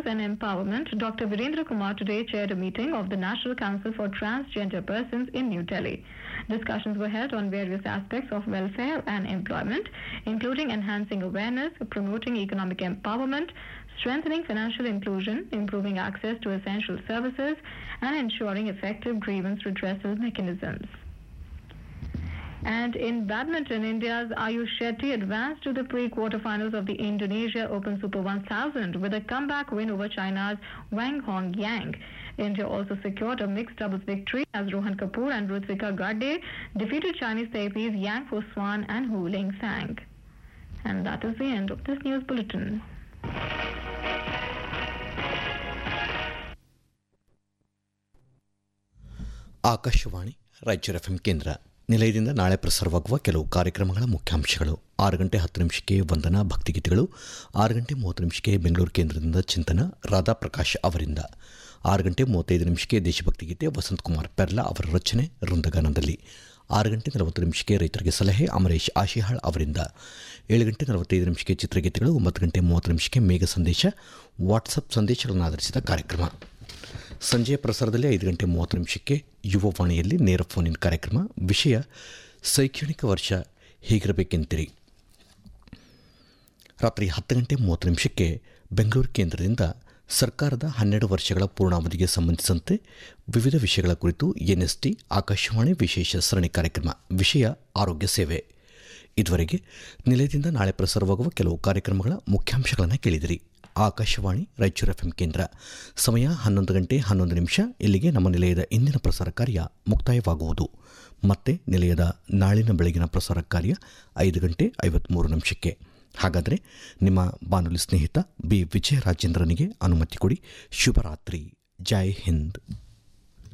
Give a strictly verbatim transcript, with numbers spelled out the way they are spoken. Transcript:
Youth and Empowerment, Doctor Virendra Kumar today chaired a meeting of the National Council for Transgender Persons in New Delhi. Discussions were held on various aspects of welfare and employment, including enhancing awareness, promoting economic empowerment, strengthening financial inclusion, improving access to essential services, and ensuring effective grievance redressal mechanisms. And in badminton, India's Ayush Shetty advanced to the pre-quarterfinals of the Indonesia Open Super one thousand with a comeback win over China's Wang Hongyang. India also secured a mixed doubles victory as Rohan Kapoor and Rutvika Gadde defeated Chinese Taipei's Yang Fu Swan and Hu Ling Sang. And that is the end of this news bulletin. Akashvani ರಾಜ್ಯ F M ಕೇಂದ್ರ ನಿಲಯದಿಂದ ನಾಳೆ ಪ್ರಸಾರವಾಗುವ ಕೆಲವು ಕಾರ್ಯಕ್ರಮಗಳ ಮುಖ್ಯಾಂಶಗಳು. ಆರು ಗಂಟೆ ಹತ್ತು ನಿಮಿಷಕ್ಕೆ ವಂದನಾ ಭಕ್ತಿಗೀತೆಗಳು, ಆರು ಗಂಟೆ ಮೂವತ್ತು ನಿಮಿಷಕ್ಕೆ ಬೆಂಗಳೂರು ಕೇಂದ್ರದಿಂದ ಚಿಂತನ ರಾಧಾ ಪ್ರಕಾಶ್ ಅವರಿಂದ, ಆರು ಗಂಟೆ ಮೂವತ್ತೈದು ನಿಮಿಷಕ್ಕೆ ದೇಶಭಕ್ತಿ ಗೀತೆ ವಸಂತಕುಮಾರ್ ಪೆರ್ಲಾ ಅವರ ರಚನೆ ವೃಂದಗಾನದಲ್ಲಿ, ಆರು ಗಂಟೆ ನಲವತ್ತು ನಿಮಿಷಕ್ಕೆ ರೈತರಿಗೆ ಸಲಹೆ ಅಮರೇಶ್ ಆಶಿಹಾಳ್ ಅವರಿಂದ, ಏಳು ಗಂಟೆ ನಲವತ್ತೈದು ನಿಮಿಷಕ್ಕೆ ಚಿತ್ರಗೀತೆಗಳು, ಒಂಬತ್ತು ಗಂಟೆ ಮೂವತ್ತು ನಿಮಿಷಕ್ಕೆ ಮೇಘ ಸಂದೇಶ ವಾಟ್ಸಪ್ ಸಂದೇಶಗಳನ್ನು ಆಧರಿಸಿದ ಕಾರ್ಯಕ್ರಮ. ಸಂಜೆಯ ಪ್ರಸಾರದಲ್ಲಿ ಐದು ಗಂಟೆ ಮೂವತ್ತು ನಿಮಿಷಕ್ಕೆ ಯುವವಾಣಿಯಲ್ಲಿ ನೇರ ಫೋನ್ ಕಾರ್ಯಕ್ರಮ. ವಿಷಯ ಶೈಕ್ಷಣಿಕ ವರ್ಷ ಹೇಗಿರಬೇಕೆಂತೀರಿ. ರಾತ್ರಿ ಹತ್ತು ಗಂಟೆ ಮೂವತ್ತು ನಿಮಿಷಕ್ಕೆ ಬೆಂಗಳೂರು ಕೇಂದ್ರದಿಂದ ಸರ್ಕಾರದ ಹನ್ನೆರಡು ವರ್ಷಗಳ ಪೂರ್ಣಾವಧಿಗೆ ಸಂಬಂಧಿಸಿದಂತೆ ವಿವಿಧ ವಿಷಯಗಳ ಕುರಿತು ಎನ್ಎಸ್ಟಿ ಆಕಾಶವಾಣಿ ವಿಶೇಷ ಸರಣಿ ಕಾರ್ಯಕ್ರಮ. ವಿಷಯ ಆರೋಗ್ಯ ಸೇವೆ. ಇದುವರೆಗೆ ನಿಲಯದಿಂದ ನಾಳೆ ಪ್ರಸಾರವಾಗುವ ಕೆಲವು ಕಾರ್ಯಕ್ರಮಗಳ ಮುಖ್ಯಾಂಶಗಳನ್ನು ಕೇಳಿದಿರಿ. ಆಕಾಶವಾಣಿ ರಾಯಚೂರು ಎಫ್ ಎಂ ಕೇಂದ್ರ. ಸಮಯ ಹನ್ನೊಂದು ಗಂಟೆ ಹನ್ನೊಂದು ನಿಮಿಷ. ಇಲ್ಲಿಗೆ ನಮ್ಮ ನಿಲಯದ ಇಂದಿನ ಪ್ರಸಾರ ಕಾರ್ಯ ಮುಕ್ತಾಯವಾಗುವುದು. ಮತ್ತೆ ನಿಲಯದ ನಾಳಿನ ಬೆಳಗಿನ ಪ್ರಸಾರ ಕಾರ್ಯ ಐದು ಗಂಟೆ ಐವತ್ತ್ಮೂರು ನಿಮಿಷಕ್ಕೆ. ಹಾಗಾದರೆ ನಿಮ್ಮ ಬಾನುಲಿ ಸ್ನೇಹಿತ ಬಿ ವಿಜಯರಾಜೇಂದ್ರನಿಗೆ ಅನುಮತಿ ಕೊಡಿ. ಶುಭರಾತ್ರಿ. ಜೈ ಹಿಂದ್.